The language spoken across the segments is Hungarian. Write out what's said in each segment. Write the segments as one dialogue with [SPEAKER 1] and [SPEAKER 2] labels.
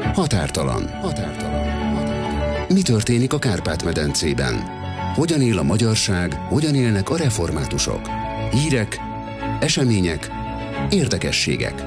[SPEAKER 1] Határtalan. Mi történik a Kárpát-medencében? Hogyan él a magyarság, hogyan élnek a reformátusok? Hírek, események, érdekességek.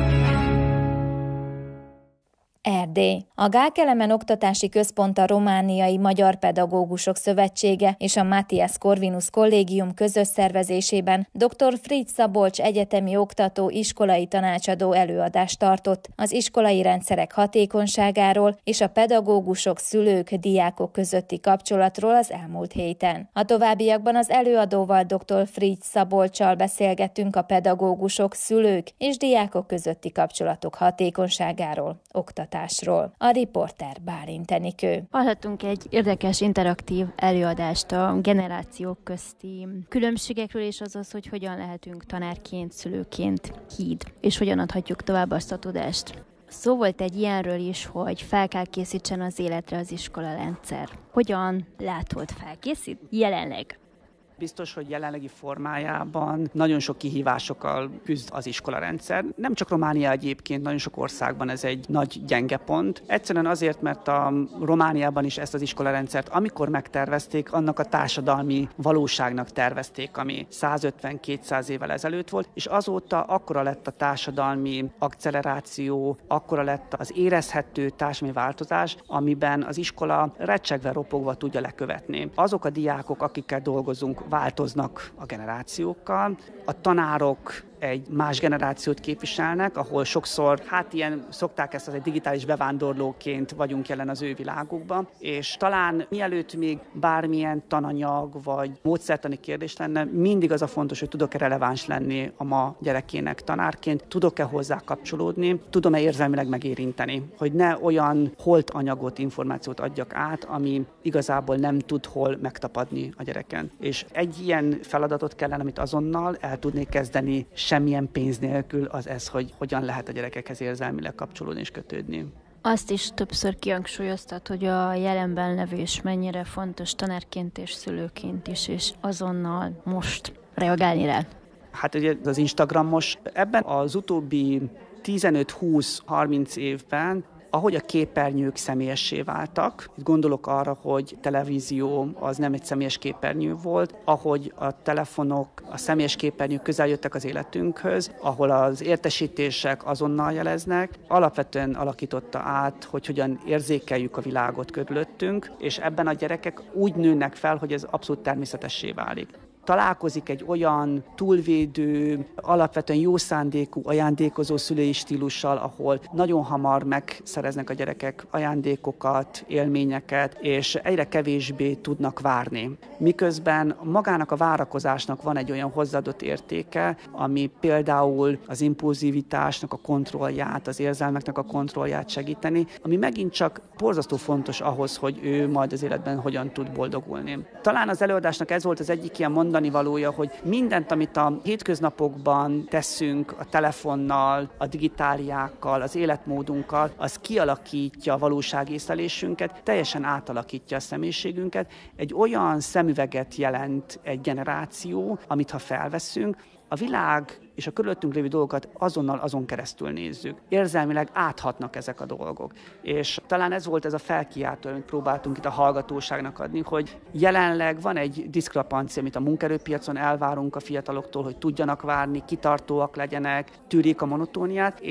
[SPEAKER 2] Erdély. A Gál Kelemen Oktatási Központ, a Romániai Magyar Pedagógusok Szövetsége és a Matthias Corvinus Kollégium közös szervezésében dr. Fritz Szabolcs egyetemi oktató iskolai tanácsadó előadást tartott az iskolai rendszerek hatékonyságáról és a pedagógusok, szülők, diákok közötti kapcsolatról az elmúlt héten. A továbbiakban az előadóval, dr. Fritz Szabolccsal beszélgettünk a pedagógusok, szülők és diákok közötti kapcsolatok hatékonyságáról, oktatásról. A riporter Bálint Enikő.
[SPEAKER 3] Hallhattunk egy érdekes interaktív előadást a generációk közti különbségekről, és azaz, hogy hogyan lehetünk tanárként, szülőként híd, és hogyan adhatjuk tovább azt a tudást. Szó volt egy ilyenről is, hogy fel kell készítsen az életre az iskolarendszer. Hogyan látod, felkészít jelenleg?
[SPEAKER 4] Biztos, hogy jelenlegi formájában nagyon sok kihívásokkal küzd az iskolarendszer. Nem csak Románia egyébként, nagyon sok országban ez egy nagy gyenge pont. Egyszerűen azért, mert a Romániában is ezt az iskolarendszert, amikor megtervezték, annak a társadalmi valóságnak tervezték, ami 150-200 évvel ezelőtt volt, és azóta akkora lett a társadalmi akceleráció, akkora lett az érezhető társadalmi változás, amiben az iskola recsegve, ropogva tudja lekövetni. Azok a diákok, akikkel dolgozunk, változnak a generációkkal. A tanárok egy más generációt képviselnek, ahol sokszor, szokták ezt, az egy digitális bevándorlóként vagyunk jelen az ő világukban, és talán mielőtt még bármilyen tananyag vagy módszertani kérdés lenne, mindig az a fontos, hogy tudok-e releváns lenni a ma gyerekének tanárként, tudok-e hozzá kapcsolódni, tudom-e érzelmileg megérinteni, hogy ne olyan holt anyagot, információt adjak át, ami igazából nem tud hol megtapadni a gyereken. És egy ilyen feladatot kellene, amit azonnal el tudnék kezdeni, semmilyen pénz nélkül, az ez, hogy hogyan lehet a gyerekekhez érzelmileg kapcsolódni és kötődni.
[SPEAKER 3] Azt is többször kihangsúlyoztat, hogy a jelenben levés mennyire fontos tanárként és szülőként is, és azonnal most reagálni rá.
[SPEAKER 4] Hát ugye az Instagramos ebben az utóbbi 15-20-30 évben, ahogy a képernyők személyessé váltak, gondolok arra, hogy televízió az nem egy személyes képernyő volt, ahogy a telefonok, a személyes képernyők közel jöttek az életünkhöz, ahol az értesítések azonnal jeleznek, alapvetően alakította át, hogy hogyan érzékeljük a világot körülöttünk, és ebben a gyerekek úgy nőnek fel, hogy ez abszolút természetessé válik. Találkozik egy olyan túlvédő, alapvetően jó szándékú, ajándékozó szülői stílussal, ahol nagyon hamar megszereznek a gyerekek ajándékokat, élményeket, és egyre kevésbé tudnak várni. Miközben magának a várakozásnak van egy olyan hozzáadott értéke, ami például az impulzivitásnak a kontrollját, az érzelmeknek a kontrollját segíteni, ami megint csak borzasztó fontos ahhoz, hogy ő majd az életben hogyan tud boldogulni. Talán az előadásnak ez volt az egyik ilyen mondani valója, hogy mindent, amit a hétköznapokban teszünk a telefonnal, a digitáliákkal, az életmódunkkal, az kialakítja a valóságészlelésünket, teljesen átalakítja a személyiségünket. Egy olyan szemüveget jelent egy generáció, amit ha felveszünk, a világ és a körülöttünk lévő dolgokat azonnal azon keresztül nézzük. Érzelmileg áthatnak ezek a dolgok. És talán ez volt ez a felkiáltó, amit próbáltunk itt a hallgatóságnak adni, hogy jelenleg van egy diszkrepancia, amit a munkaerőpiacon elvárunk a fiataloktól, hogy tudjanak várni, kitartóak legyenek, tűrik a monotóniát,